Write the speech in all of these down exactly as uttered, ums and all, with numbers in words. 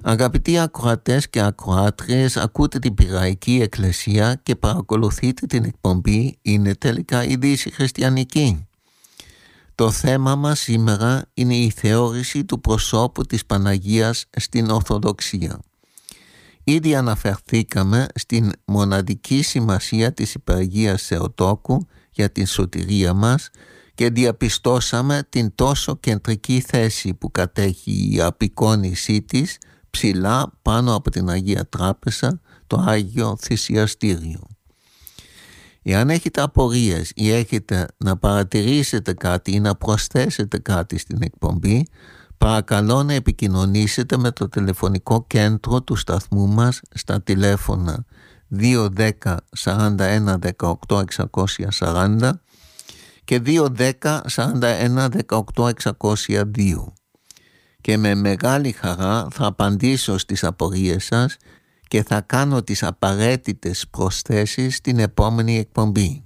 Αγαπητοί ακροατές και ακροάτριες, ακούτε την Πειραϊκή Εκκλησία και παρακολουθείτε την εκπομπή «Είναι τελικά η Δύση χριστιανική». Το θέμα μας σήμερα είναι η θεώρηση του προσώπου της Παναγίας στην Ορθοδοξία. Ήδη αναφερθήκαμε στην μοναδική σημασία της Υπεραγίας Θεοτόκου για την σωτηρία μας και διαπιστώσαμε την τόσο κεντρική θέση που κατέχει η απεικόνισή της ψηλά πάνω από την Αγία Τράπεζα, το Άγιο Θυσιαστήριο. Εάν έχετε απορίες ή έχετε να παρατηρήσετε κάτι ή να προσθέσετε κάτι στην εκπομπή, παρακαλώ να επικοινωνήσετε με το τηλεφωνικό κέντρο του σταθμού μας στα τηλέφωνα δύο ένα μηδέν σαράντα ένα δεκαοκτώ εξακόσια σαράντα και δύο ένα μηδέν σαράντα ένα δεκαοκτώ εξακόσια δύο. Και με μεγάλη χαρά θα απαντήσω στις απορίες σας και θα κάνω τις απαραίτητες προσθέσεις στην επόμενη εκπομπή.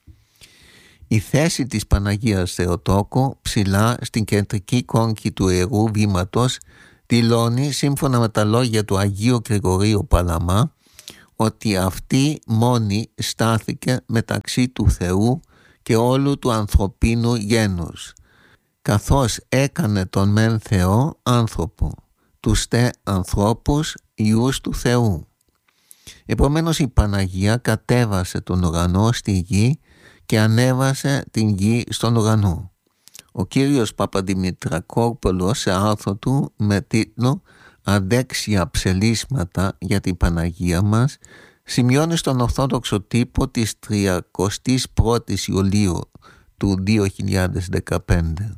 Η θέση της Παναγίας Θεοτόκου ψηλά στην κεντρική κόνκη του Ιερού Βήματος δηλώνει, σύμφωνα με τα λόγια του Αγίου Γρηγορίου Παλαμά, ότι αυτή μόνη στάθηκε μεταξύ του Θεού και όλου του ανθρωπίνου γένους, καθώς έκανε τον μεν Θεό άνθρωπο, τους τε ανθρώπους ιούς του Θεού. Επομένως η Παναγία κατέβασε τον ουρανό στη γη και ανέβασε την γη στον ουρανό. Ο κύριος Παπαδημητρακόπουλος σε άρθρο του με τίτλο «Αντέξια ψελίσματα για την Παναγία μας» σημειώνει στον Ορθόδοξο τύπο της τριακοστής πρώτης Ιουλίου του δύο χιλιάδες δεκαπέντε.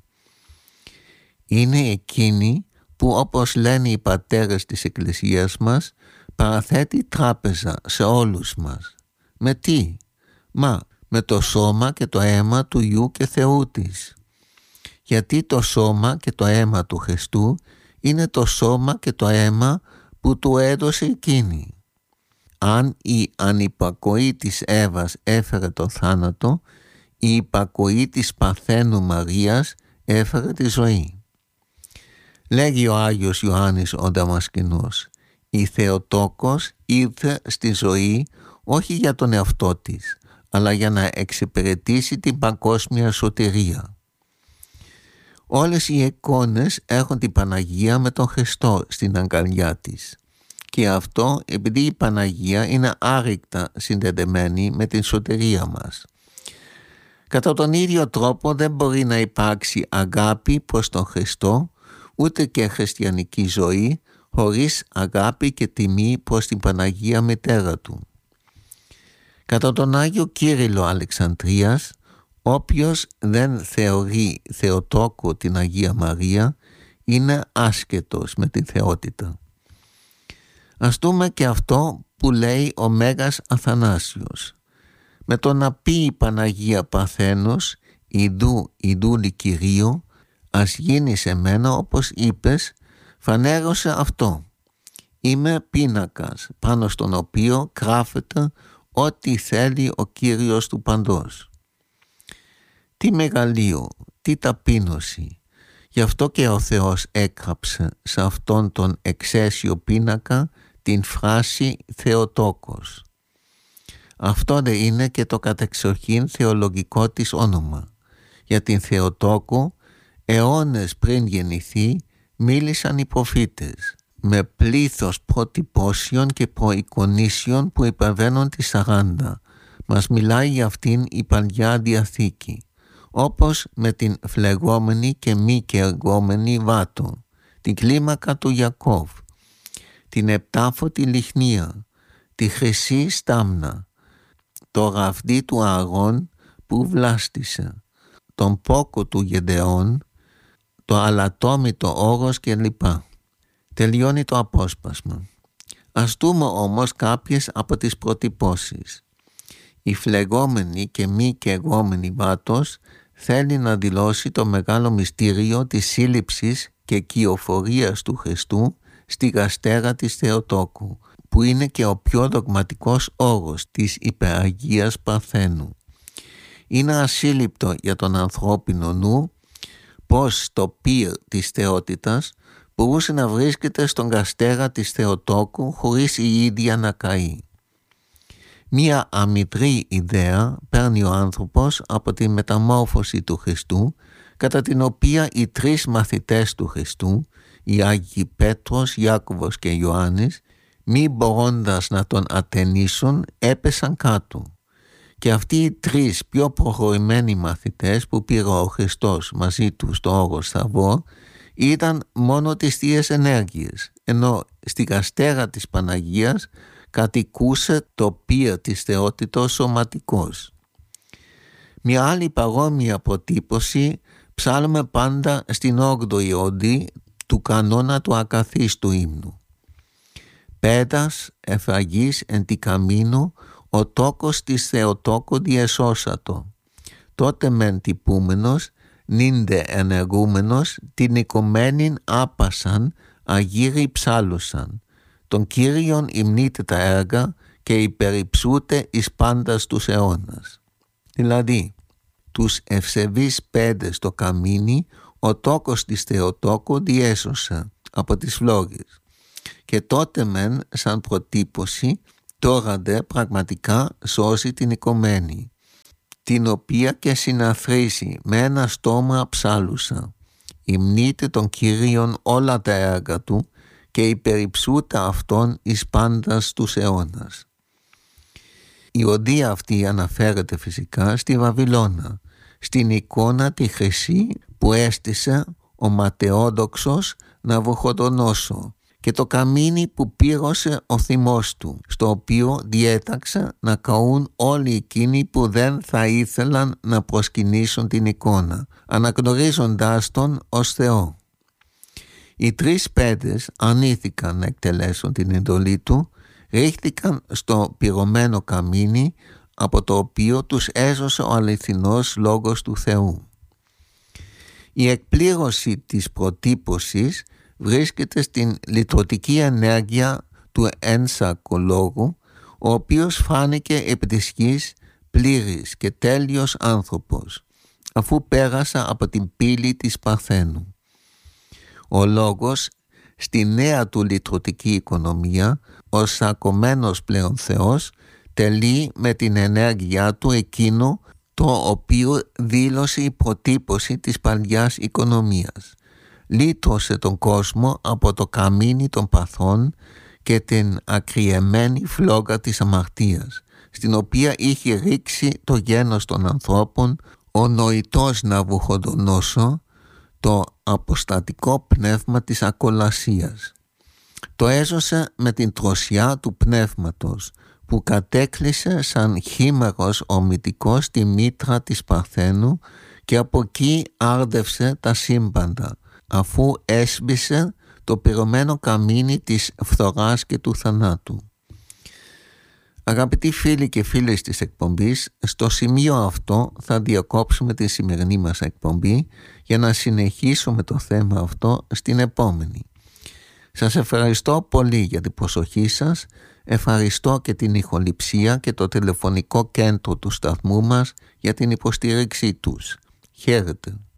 Είναι εκείνη που, όπως λένε οι πατέρες της Εκκλησίας μας, παραθέτει τράπεζα σε όλους μας. Με τι? Μα με το σώμα και το αίμα του Υιού και Θεού της. Γιατί το σώμα και το αίμα του Χριστού είναι το σώμα και το αίμα που του έδωσε εκείνη. Αν η ανυπακοή της Εύας έφερε το θάνατο, η υπακοή της Παρθένου Μαρίας έφερε τη ζωή. Λέγει ο Άγιος Ιωάννης ο Δαμασκηνός, η Θεοτόκος ήρθε στη ζωή όχι για τον εαυτό της, αλλά για να εξυπηρετήσει την παγκόσμια σωτηρία. Όλες οι εικόνες έχουν την Παναγία με τον Χριστό στην αγκαλιά της. Και αυτό επειδή η Παναγία είναι άρρηκτα συνδεδεμένη με την σωτηρία μας. Κατά τον ίδιο τρόπο δεν μπορεί να υπάρξει αγάπη προς τον Χριστό, ούτε και χριστιανική ζωή, χωρίς αγάπη και τιμή προς την Παναγία Μητέρα του. Κατά τον Άγιο Κύριλλο Αλεξανδρίας, όποιος δεν θεωρεί Θεοτόκο την Αγία Μαρία, είναι άσκετος με την θεότητα. Ας δούμε και αυτό που λέει ο Μέγας Αθανάσιος. Με το να πει η Παναγία Παρθένος, «Ιδού, Ιδούλη Κυρίου, ας γίνει σε μένα όπως είπες», φανέρωσε αυτό. Είμαι πίνακας πάνω στον οποίο γράφεται ό,τι θέλει ο Κύριος του παντός. Τι μεγαλείο, τι ταπείνωση. Γι' αυτό και ο Θεός έγραψε σε αυτόν τον εξαίσιο πίνακα την φράση Θεοτόκος. Αυτό δεν είναι και το κατεξοχήν θεολογικό της όνομα. Για την Θεοτόκο, αιώνες πριν γεννηθεί, μίλησαν οι προφήτες, με πλήθος προτυπώσεων και προεικονίσεων που υπερβαίνουν τις σαράντα. Μας μιλάει για αυτήν η Παλιά Διαθήκη, όπως με την φλεγόμενη και μη κεργόμενη βάτο, την κλίμακα του Ιακώβ, την επτάφωτη λιχνία, τη χρυσή στάμνα, το ραβδί του Ααρών που βλάστησε, τον πόκο του Γεδεών, το αλατόμητο όρος κλπ. Τελειώνει το απόσπασμα. Ας δούμε όμως κάποιες από τις προτυπώσεις. Η φλεγόμενη και μη κεργόμενη βάτος θέλει να δηλώσει το μεγάλο μυστήριο της σύλληψης και κυοφορίας του Χριστού στη γαστέρα της Θεοτόκου, που είναι και ο πιο δογματικός όρος της Υπεραγίας Παρθένου. Είναι ασύλληπτο για τον ανθρώπινο νου πως το πυρ της θεότητας μπορούσε να βρίσκεται στον καστέρα της Θεοτόκου χωρίς η ίδια να καεί. Μία αμυδρή ιδέα παίρνει ο άνθρωπος από τη μεταμόρφωση του Χριστού, κατά την οποία οι τρεις μαθητές του Χριστού, οι Άγιοι Πέτρος, Ιάκωβος και Ιωάννης, μη μπορώντας να τον ατενίσουν, έπεσαν κάτω. Και αυτοί οι τρεις πιο προχωρημένοι μαθητές που πήρε ο Χριστός μαζί του στο Όρος Σταυρό ήταν μόνο τις θείες ενέργειες, ενώ στη καστέρα της Παναγίας κατοικούσε το πύρ της θεότητος σωματικός. Μια άλλη παρόμοια προτύπωση ψάλουμε πάντα στην όγδοη οδή του κανόνα του ακαθίστου ύμνου. «Πέτας εφραγής εν τη καμίνου, ο τόκος της Θεοτόκου διεσώσατο. Τότε μεν τυπούμενος, νύντε ενεργούμενος, την οικομένην άπασαν, αγύρι ψάλουσαν. Τον Κύριον υμνείτε τα έργα και υπερυψούτε εις πάντας τους αιώνας». Δηλαδή, τους ευσεβείς πέντες στο καμίνι, ο τόκος της Θεοτόκου διέσωσε από τις φλόγες. Και τότε μεν σαν προτύπωση, τώρα δε πραγματικά σώσει την οικομένη, την οποία και συναθρήσει με ένα στόμα ψάλουσα. Υμνείτε τον Κύριον όλα τα έργα του και υπερυψούτε αυτόν εις πάντας τους αιώνας. Η οδεία αυτή αναφέρεται φυσικά στη Βαβυλώνα, στην εικόνα τη χρυσή που έστησε ο ματαιόδοξος Ναβουχοδονόσορ, και το καμίνι που πύρωσε ο θυμός του, στο οποίο διέταξε να καούν όλοι εκείνοι που δεν θα ήθελαν να προσκυνήσουν την εικόνα, αναγνωρίζοντάς τον ως Θεό. Οι τρεις πέντες αρνήθηκαν να εκτελέσουν την εντολή του, ρίχτηκαν στο πυρωμένο καμίνι, από το οποίο τους έσωσε ο αληθινός λόγος του Θεού. Η εκπλήρωση της προτύπωσης βρίσκεται στην λυτρωτική ενέργεια του ενσακολόγου, ο οποίος φάνηκε επί της γης πλήρης και τέλειος άνθρωπος, αφού πέρασα από την πύλη της Παρθένου. Ο λόγος στη νέα του λυτρωτική οικονομία, ως σακωμένος πλέον Θεός, τελεί με την ενέργειά του εκείνο το οποίο δήλωσε η προτύπωση της παλιάς οικονομίας. Λύτρωσε τον κόσμο από το καμίνι των παθών και την ακριεμένη φλόγα της αμαρτίας, στην οποία είχε ρίξει το γένος των ανθρώπων ο νοητός Ναβουχοδονόσορ, το αποστατικό πνεύμα της ακολασίας. Το έζωσε με την τροσιά του πνεύματος, που κατέκλυσε σαν χήμερος ομητικός τη μήτρα της Παρθένου και από εκεί άρδευσε τα σύμπαντα, αφού έσβησε το πυρωμένο καμίνι της φθοράς και του θανάτου. Αγαπητοί φίλοι και φίλες της εκπομπής, στο σημείο αυτό θα διακόψουμε τη σημερινή μας εκπομπή για να συνεχίσουμε το θέμα αυτό στην επόμενη. Σας ευχαριστώ πολύ για την προσοχή σας. Ευχαριστώ και την ηχοληψία και το τηλεφωνικό κέντρο του σταθμού μας για την υποστήριξή τους. Χαίρετε.